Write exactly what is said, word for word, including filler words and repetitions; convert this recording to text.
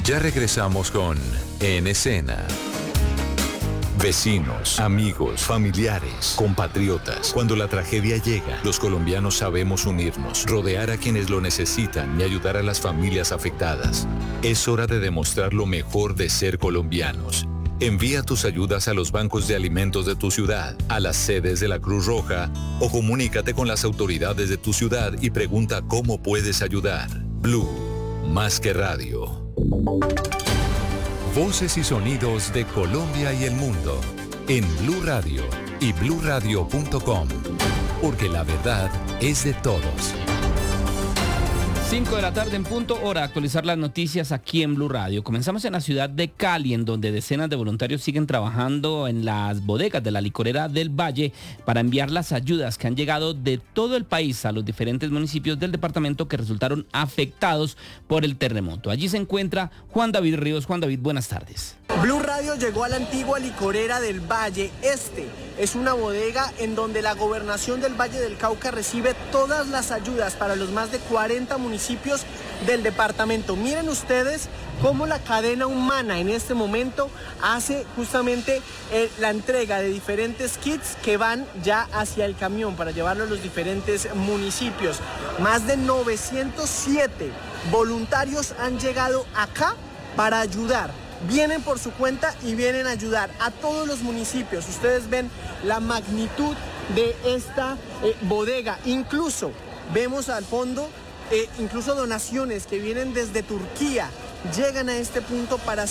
Ya regresamos con En Escena. Vecinos, amigos, familiares, compatriotas. Cuando la tragedia llega, los colombianos sabemos unirnos, rodear a quienes lo necesitan y ayudar a las familias afectadas. Es hora de demostrar lo mejor de ser colombianos. Envía tus ayudas a los bancos de alimentos de tu ciudad, a las sedes de la Cruz Roja o comunícate con las autoridades de tu ciudad y pregunta cómo puedes ayudar. Blue, más que radio. Voces y sonidos de Colombia y el mundo en Blue Radio y blue radio punto com, porque la verdad es de todos. cinco de la tarde en punto, hora de actualizar las noticias aquí en Blue Radio. Comenzamos en la ciudad de Cali, en donde decenas de voluntarios siguen trabajando en las bodegas de la licorera del Valle para enviar las ayudas que han llegado de todo el país a los diferentes municipios del departamento que resultaron afectados por el terremoto. Allí se encuentra Juan David Ríos. Juan David, buenas tardes. Blue Radio llegó a la antigua licorera del Valle. Este es una bodega en donde la gobernación del Valle del Cauca recibe todas las ayudas para los más de cuarenta municipios del departamento. Miren ustedes cómo la cadena humana en este momento hace justamente eh, la entrega de diferentes kits que van ya hacia el camión para llevarlo a los diferentes municipios. Más de novecientos siete voluntarios han llegado acá para ayudar. Vienen por su cuenta y vienen a ayudar a todos los municipios. Ustedes ven la magnitud de esta eh, bodega. Incluso vemos al fondo, eh, incluso donaciones que vienen desde Turquía, llegan a este punto para